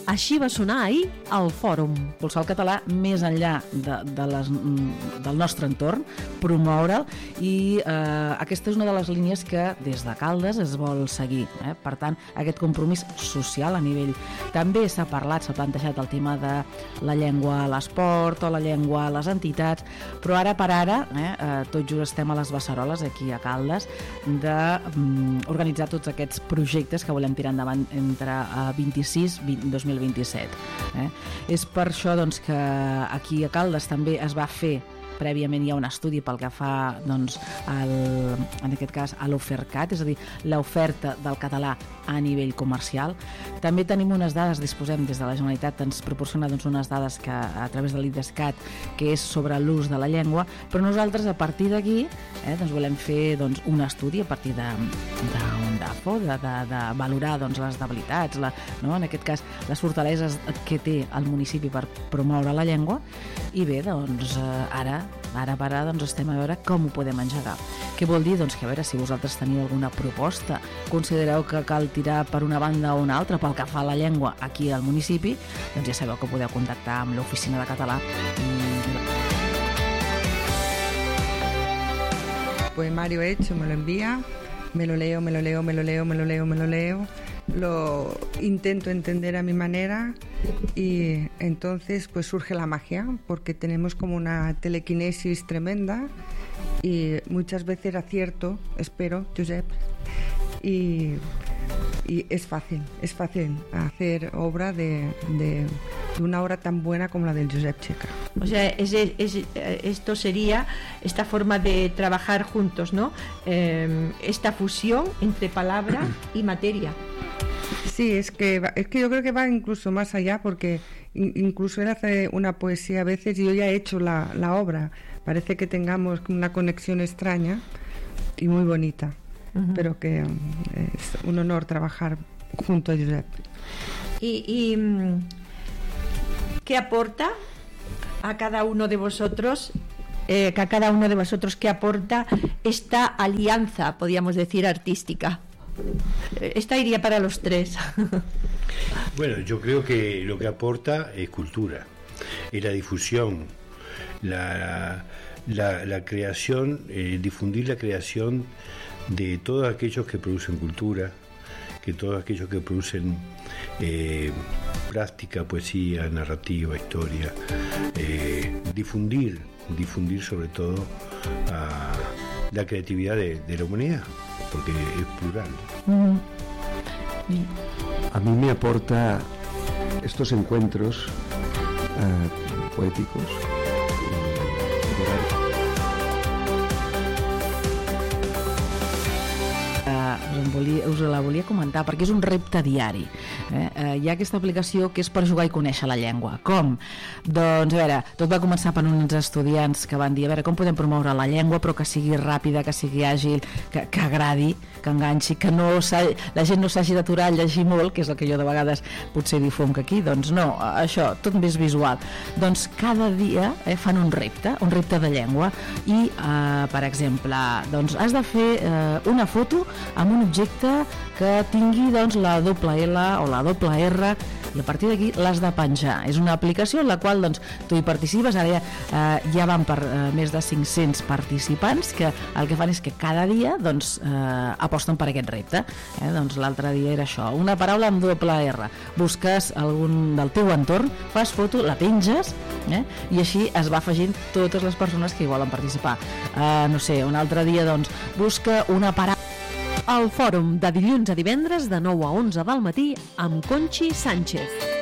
Així va sonar ahir al Fòrum. Impulsar el català més enllà del nostre entorn, promoure'l, i aquesta és una de les línies que des de Caldes es vol seguir. Per tant, aquest compromís social a nivell... També s'ha parlat, s'ha plantejat el tema de la llengua a l'esport o la llengua a les entitats, però ara per ara, tot just estem a les beceroles aquí a Caldes d'organitzar tots aquests projectes que volem tirar endavant entre 26 i 2027. És per això doncs, que aquí a Caldes també es va fer prèviament hi ha un estudi pel que fa doncs, en aquest cas a l'Ofercat, és a dir, l'oferta del català a nivell comercial. També tenim unes dades, disposem des de la Generalitat, ens proporciona doncs, unes dades que, a través de l'IDESCAT, que és sobre l'ús de la llengua, però nosaltres a partir d'aquí doncs, volem fer doncs, un estudi a partir d'un DAFO, de valorar doncs, les debilitats, no? En aquest cas les fortaleses que té el municipi per promoure la llengua, i bé, doncs ara doncs estem a veure com ho podem engegar. Què vol dir? Doncs que a veure si vosaltres teniu alguna proposta, considereu que cal tirar per una banda o una altra pel que fa a la llengua aquí al municipi, doncs ja sabeu que podeu contactar amb l'oficina de català. Poemario hecho, me lo envía, me lo leo, lo intento entender a mi manera y entonces pues surge la magia, porque tenemos como una telequinesis tremenda y muchas veces acierto, espero, Josep, y es fácil hacer obra de una obra tan buena como la del Josep Checa. O sea, esto sería esta forma de trabajar juntos, ¿no? Esta fusión entre palabra y materia. Sí, es que yo creo que va incluso más allá, porque incluso él hace una poesía a veces y yo ya he hecho la obra. Parece que tengamos una conexión extraña y muy bonita, pero que es un honor trabajar junto a Josep. ¿Y qué aporta a cada uno de vosotros? ¿Qué aporta esta alianza, podríamos decir, artística? Esta iría para los tres. Bueno, yo creo que lo que aporta es cultura, es la difusión, la creación, difundir la creación de todos aquellos que producen cultura, que todos aquellos que producen práctica, poesía, narrativa, historia, difundir sobre todo la creatividad de la humanidad, porque es plural. A mí me aporta estos encuentros poéticos. Us la volia comentar perquè és un repte diari. Hi ha aquesta aplicació que és per jugar i conèixer la llengua. Com? Doncs a veure, tot va començar per uns estudiants que van dir a veure com podem promoure la llengua però que sigui ràpida, que sigui àgil, que agradi, que enganxi, que la gent no s'hagi d'aturar a llegir molt, que és el que jo de vegades potser difonc aquí. Doncs no, això, tot més visual. Doncs cada dia fan un repte de llengua i, per exemple, doncs has de fer una foto amb un objecte que tingui doncs, la doble L o la doble R, i a partir d'aquí l'has de penjar. És una aplicació en la qual doncs, tu hi participes. Ara ja van per més de 500 participants que el que fan és que cada dia doncs, aposten per aquest repte. Doncs l'altre dia era això, una paraula amb doble R, busques algun del teu entorn, fas foto, la penges, i així es va afegint totes les persones que hi volen participar. No sé, un altre dia doncs, busca una paraula. El Fòrum, de dilluns a divendres de 9 a 11 del matí amb Conchi Sánchez.